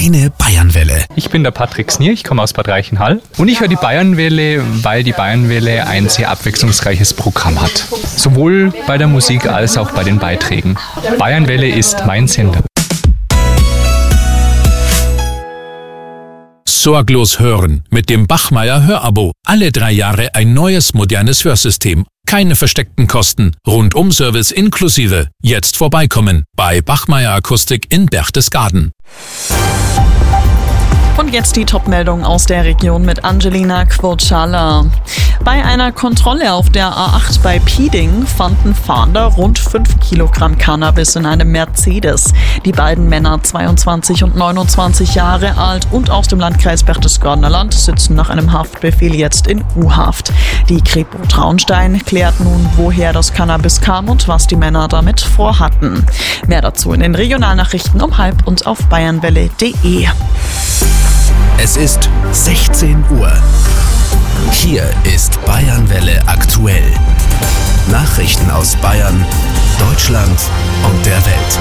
Deine Bayernwelle. Ich bin der Patrick Snier, ich komme aus Bad Reichenhall und ich höre die Bayernwelle, weil die Bayernwelle ein sehr abwechslungsreiches Programm hat. Sowohl bei der Musik als auch bei den Beiträgen. Bayernwelle ist mein Sender. Sorglos hören mit dem Bachmeier Hörabo. Alle 3 Jahre ein neues, modernes Hörsystem. Keine versteckten Kosten. Rundum-Service inklusive. Jetzt vorbeikommen bei Bachmeier Akustik in Berchtesgaden. Und jetzt die Top-Meldung aus der Region mit Angelina Quocala. Bei einer Kontrolle auf der A8 bei Pieding fanden Fahnder rund 5 Kilogramm Cannabis in einem Mercedes. Die beiden Männer, 22 und 29 Jahre alt und aus dem Landkreis Berchtesgadener Land, sitzen nach einem Haftbefehl jetzt in U-Haft. Die Kripo Traunstein klärt nun, woher das Cannabis kam und was die Männer damit vorhatten. Mehr dazu in den Regionalnachrichten um 12:30 und auf bayernwelle.de. Es ist 16 Uhr. Hier ist Bayernwelle aktuell. Nachrichten aus Bayern, Deutschland und der Welt.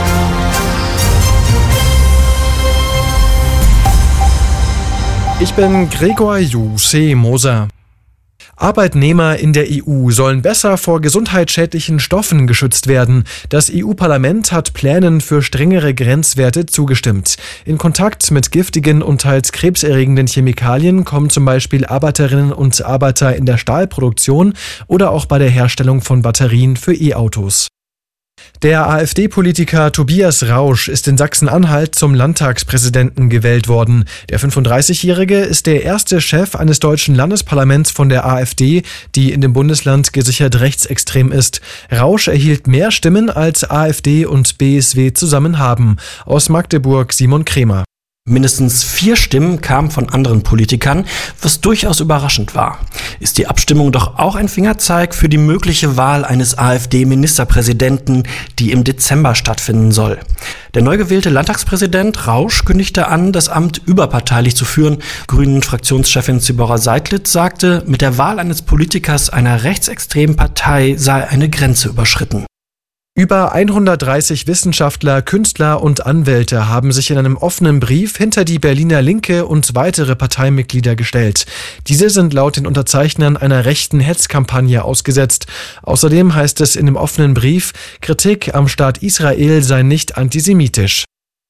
Ich bin Gregor Jusse-Moser. Arbeitnehmer in der EU sollen besser vor gesundheitsschädlichen Stoffen geschützt werden. Das EU-Parlament hat Plänen für strengere Grenzwerte zugestimmt. In Kontakt mit giftigen und teils krebserregenden Chemikalien kommen zum Beispiel Arbeiterinnen und Arbeiter in der Stahlproduktion oder auch bei der Herstellung von Batterien für E-Autos. Der AfD-Politiker Tobias Rausch ist in Sachsen-Anhalt zum Landtagspräsidenten gewählt worden. Der 35-Jährige ist der erste Chef eines deutschen Landesparlaments von der AfD, die in dem Bundesland gesichert rechtsextrem ist. Rausch erhielt mehr Stimmen, als AfD und BSW zusammen haben. Aus Magdeburg Simon Kremer. Mindestens 4 Stimmen kamen von anderen Politikern, was durchaus überraschend war. Ist die Abstimmung doch auch ein Fingerzeig für die mögliche Wahl eines AfD-Ministerpräsidenten, die im Dezember stattfinden soll. Der neu gewählte Landtagspräsident Rausch kündigte an, das Amt überparteilich zu führen. Grünen-Fraktionschefin Zibora Seidlitz sagte, mit der Wahl eines Politikers einer rechtsextremen Partei sei eine Grenze überschritten. Über 130 Wissenschaftler, Künstler und Anwälte haben sich in einem offenen Brief hinter die Berliner Linke und weitere Parteimitglieder gestellt. Diese sind laut den Unterzeichnern einer rechten Hetzkampagne ausgesetzt. Außerdem heißt es in dem offenen Brief, Kritik am Staat Israel sei nicht antisemitisch.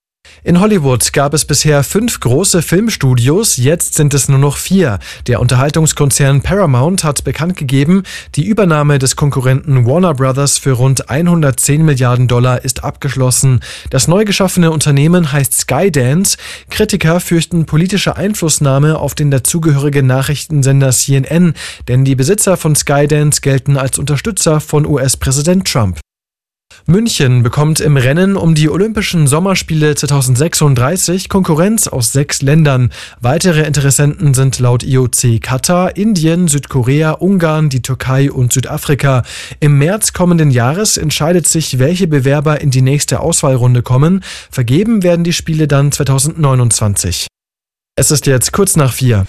In Hollywood gab es bisher 5 große Filmstudios, jetzt sind es nur noch 4. Der Unterhaltungskonzern Paramount hat bekannt gegeben, die Übernahme des Konkurrenten Warner Brothers für rund 110 Milliarden Dollar ist abgeschlossen. Das neu geschaffene Unternehmen heißt Skydance. Kritiker fürchten politische Einflussnahme auf den dazugehörigen Nachrichtensender CNN, denn die Besitzer von Skydance gelten als Unterstützer von US-Präsident Trump. München bekommt im Rennen um die Olympischen Sommerspiele 2036 Konkurrenz aus 6 Ländern. Weitere Interessenten sind laut IOC Katar, Indien, Südkorea, Ungarn, die Türkei und Südafrika. Im März kommenden Jahres entscheidet sich, welche Bewerber in die nächste Auswahlrunde kommen. Vergeben werden die Spiele dann 2029. Es ist jetzt kurz nach 4.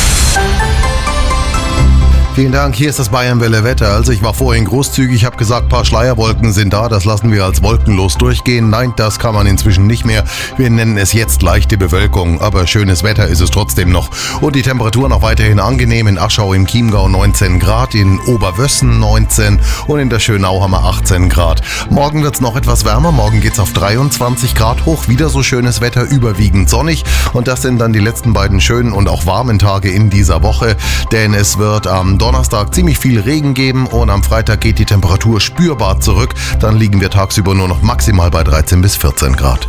Vielen Dank, hier ist das Bayernwelle Wetter. Also ich war vorhin großzügig, habe gesagt, ein paar Schleierwolken sind da, das lassen wir als wolkenlos durchgehen. Nein, das kann man inzwischen nicht mehr. Wir nennen es jetzt leichte Bewölkung, aber schönes Wetter ist es trotzdem noch. Und die Temperatur noch weiterhin angenehm. In Aschau im Chiemgau 19 Grad, in Oberwössen 19 und in der Schönau haben wir 18 Grad. Morgen wird es noch etwas wärmer, morgen geht es auf 23 Grad hoch. Wieder so schönes Wetter, überwiegend sonnig. Und das sind dann die letzten beiden schönen und auch warmen Tage in dieser Woche, denn es wird am Donnerstag ziemlich viel Regen geben und am Freitag geht die Temperatur spürbar zurück. Dann liegen wir tagsüber nur noch maximal bei 13 bis 14 Grad.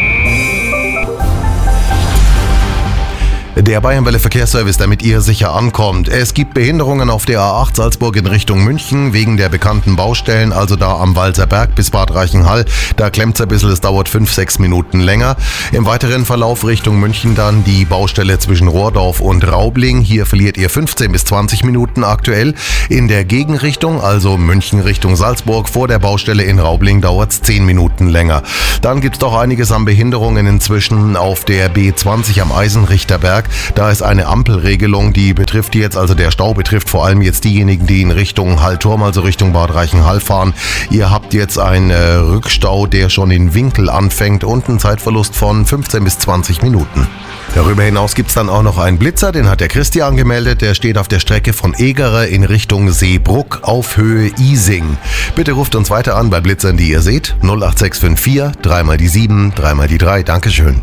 Der Bayernwelle Verkehrsservice, damit ihr sicher ankommt. Es gibt Behinderungen auf der A8 Salzburg in Richtung München wegen der bekannten Baustellen, also da am Walser Berg bis Bad Reichenhall. Da klemmt es ein bisschen, es dauert 5-6 Minuten länger. Im weiteren Verlauf Richtung München dann die Baustelle zwischen Rohrdorf und Raubling. Hier verliert ihr 15 bis 20 Minuten aktuell. In der Gegenrichtung, also München Richtung Salzburg, vor der Baustelle in Raubling dauert es 10 Minuten länger. Dann gibt es doch einiges an Behinderungen inzwischen auf der B20 am Eisenrichter Berg. Stadtwerk. Da ist eine Ampelregelung, die betrifft jetzt, also der Stau betrifft vor allem jetzt diejenigen, die in Richtung Hallturm, also Richtung Bad Reichenhall fahren. Ihr habt jetzt einen Rückstau, der schon in Winkel anfängt und einen Zeitverlust von 15 bis 20 Minuten. Darüber hinaus gibt es dann auch noch einen Blitzer, den hat der Christian gemeldet. Der steht auf der Strecke von Egerer in Richtung Seebruck auf Höhe Ising. Bitte ruft uns weiter an bei Blitzern, die ihr seht. 08654 3 mal die 7, 3 mal die 3. Dankeschön.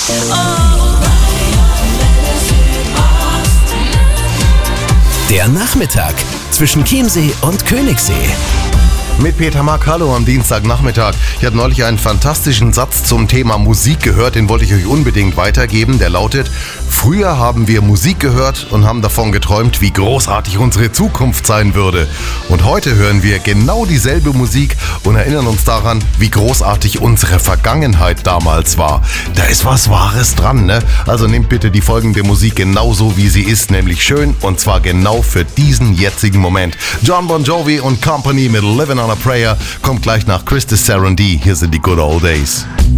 Der Nachmittag zwischen Chiemsee und Königssee. Mit Peter Mack, hallo am Dienstagnachmittag. Ich habe neulich einen fantastischen Satz zum Thema Musik gehört, den wollte ich euch unbedingt weitergeben. Der lautet: Früher haben wir Musik gehört und haben davon geträumt, wie großartig unsere Zukunft sein würde. Und heute hören wir genau dieselbe Musik und erinnern uns daran, wie großartig unsere Vergangenheit damals war. Da ist was Wahres dran, ne? Also nehmt bitte die folgende Musik genauso, wie sie ist, nämlich schön, und zwar genau für diesen jetzigen Moment. John Bon Jovi und Company mit Living on a Prayer kommt gleich nach Christus Sarandon. Hier sind die Good Old Days.